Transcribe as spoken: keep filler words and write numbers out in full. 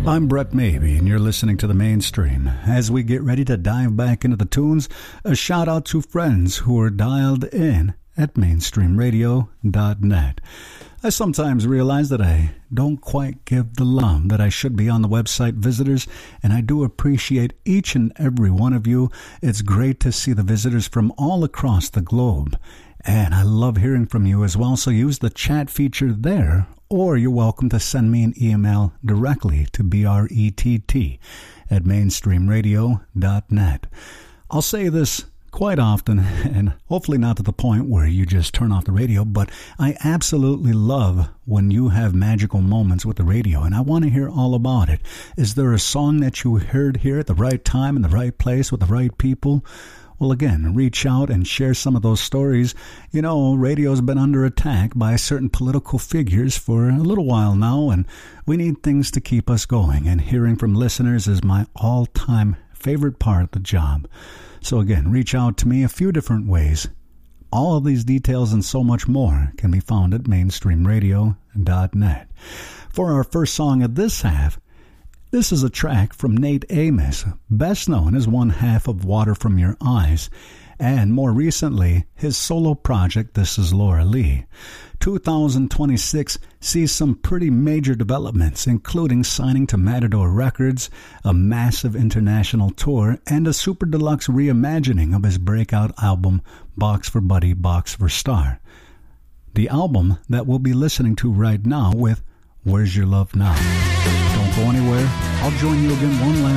I'm Brett Maybe, and you're listening to The Mainstream. As we get ready to dive back into the tunes, a shout out to friends who are dialed in at mainstream radio dot net. I sometimes realize that I don't quite give the love that I should be on the website visitors, and I do appreciate each and every one of you. It's great to see the visitors from all across the globe, and I love hearing from you as well, so use the chat feature there, or you're welcome to send me an email directly to brett at mainstream radio dot net. I'll say this quite often, and hopefully not to the point where you just turn off the radio, but I absolutely love when you have magical moments with the radio, and I want to hear all about it. Is there a song that you heard here at the right time, in the right place, with the right people? Well, again, reach out and share some of those stories. You know, radio's been under attack by certain political figures for a little while now, and we need things to keep us going, and hearing from listeners is my all-time favorite part of the job. So again, reach out to me a few different ways. All of these details and so much more can be found at mainstream radio dot net. For our first song of this half, this is a track from Nate Amos, best known as one half of Water From Your Eyes, and more recently, his solo project, This Is Laura Lee. two thousand twenty-six sees some pretty major developments, including signing to Matador Records, a massive international tour, and a super deluxe reimagining of his breakout album, Box for Buddy, Box for Star. The album that we'll be listening to right now with Where's Your Love Now? Don't go anywhere. I'll join you again one last